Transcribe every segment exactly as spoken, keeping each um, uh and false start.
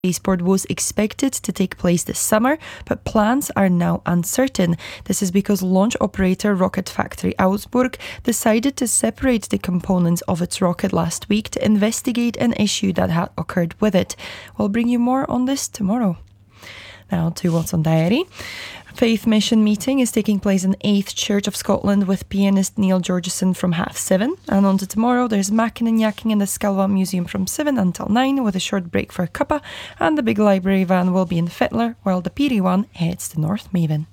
Sport was expected to take place this summer, but plans are now uncertain. This is because launch operator Rocket Factory Augsburg decided to separate the components of its rocket last week to investigate an issue that had occurred with it. We'll bring you more on this tomorrow. Now to What's on Diary. Faith Mission meeting is taking place in eighth Church of Scotland with pianist Neil Georgeson from half seven. And on to tomorrow, there's Mackin and Yakking in the Skelva Museum from seven until nine with a short break for cuppa. And the big library van will be in Fettler while the Peary one heads to North Maven.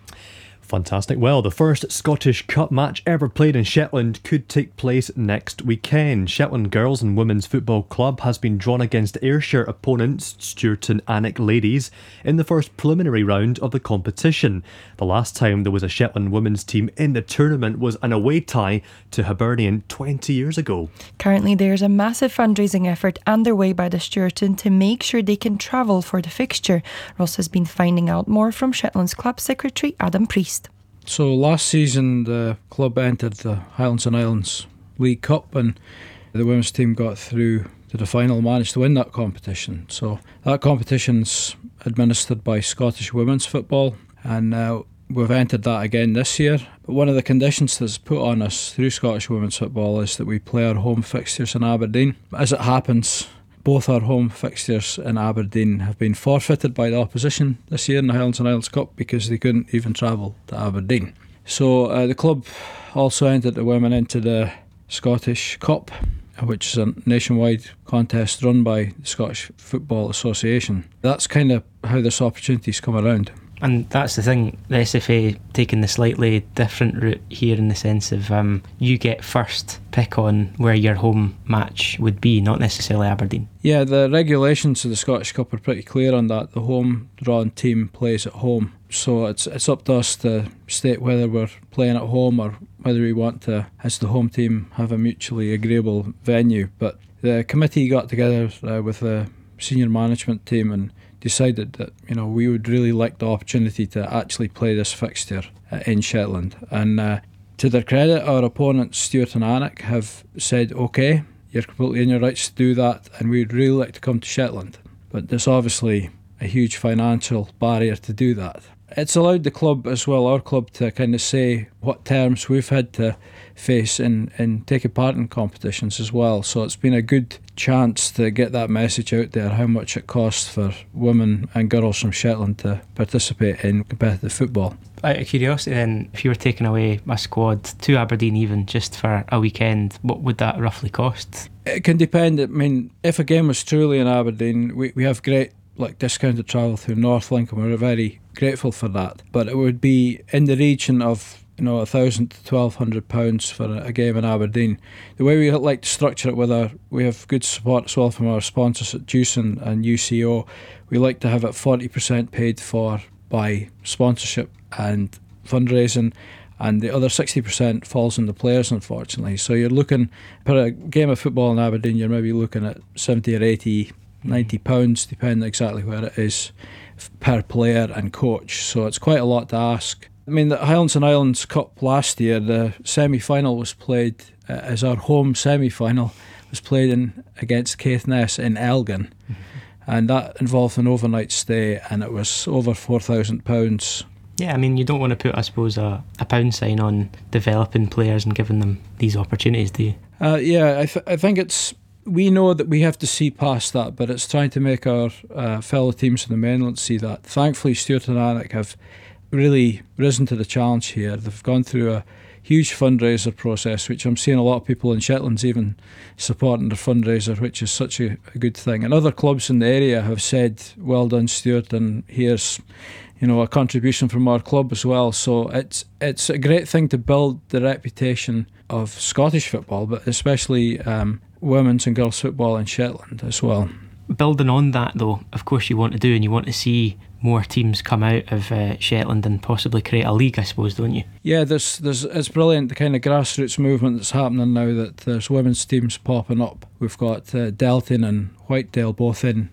Fantastic. Well, the first Scottish Cup match ever played in Shetland could take place next weekend. Shetland Girls and Women's Football Club has been drawn against Ayrshire opponents Stewarton Alnwick Ladies in the first preliminary round of the competition. The last time there was a Shetland women's team in the tournament was an away tie to Hibernian twenty years ago. Currently there's a massive fundraising effort underway by the Stewarton to make sure they can travel for the fixture. Ross has been finding out more from Shetland's club secretary Adam Priest. So last season the club entered the Highlands and Islands League Cup and the women's team got through to the final, managed to win that competition. So that competition's administered by Scottish Women's Football and uh, we've entered that again this year. But one of the conditions that's put on us through Scottish Women's Football is that we play our home fixtures in Aberdeen. As it happens, both our home fixtures in Aberdeen have been forfeited by the opposition this year in the Highlands and Islands Cup because they couldn't even travel to Aberdeen. So uh, the club also entered the women into the Scottish Cup, which is a nationwide contest run by the Scottish Football Association. That's kind of how this opportunity's come around. And that's the thing, the S F A taking the slightly different route here in the sense of um, you get first pick on where your home match would be, not necessarily Aberdeen. Yeah, the regulations of the Scottish Cup are pretty clear on that. The home drawn team plays at home. So it's it's up to us to state whether we're playing at home or whether we want to, as the home team, have a mutually agreeable venue. But the committee got together uh, with the senior management team and decided that, you know, we would really like the opportunity to actually play this fixture uh, in Shetland. And uh, to their credit, our opponents, Stewarton Alnwick, have said, OK, you're completely in your rights to do that, and we'd really like to come to Shetland. But there's obviously a huge financial barrier to do that. It's allowed the club as well, our club, to kind of say what terms we've had to face in, in taking part in competitions as well. So it's been a good chance to get that message out there, how much it costs for women and girls from Shetland to participate in competitive football. Out of curiosity then, if you were taking away a squad to Aberdeen even just for a weekend, what would that roughly cost? It can depend. I mean, if a game was truly in Aberdeen, we, we have great like discounted travel through Northlink and we're very grateful for that. But it would be in the region of, you know, a thousand to twelve hundred pounds for a game in Aberdeen. The way we like to structure it with our, we have good support as well from our sponsors at Jewson and U C O. We like to have it forty percent paid for by sponsorship and fundraising, and the other sixty percent falls on the players, unfortunately. So you're looking, per a game of football in Aberdeen, you're maybe looking at seventy or eighty, ninety pounds, depending exactly where it is, per player and coach. So it's quite a lot to ask. I mean, the Highlands and Islands Cup last year, the semi-final was played uh, as our home semi-final was played in against Caithness in Elgin, mm-hmm. and that involved an overnight stay, and it was over four thousand pounds. Yeah, I mean, you don't want to put, I suppose, a, a pound sign on developing players and giving them these opportunities, do you? Uh, yeah, I, th- I think it's, we know that we have to see past that, but it's trying to make our uh, fellow teams in the mainland see that. Thankfully, Stewarton Alnwick have really risen to the challenge here. They've gone through a huge fundraiser process, which I'm seeing a lot of people in Shetlands even supporting their fundraiser, which is such a, a good thing. And other clubs in the area have said, well done, Stuart, and here's, you know, a contribution from our club as well. So it's it's a great thing to build the reputation of Scottish football, but especially um, women's and girls football in Shetland as well. Building on that though, of course you want to do, and you want to see more teams come out of uh, Shetland and possibly create a league, I suppose, don't you? Yeah, there's, there's, it's brilliant, the kind of grassroots movement that's happening now, that there's women's teams popping up. We've got uh, Delton and Whitedale both in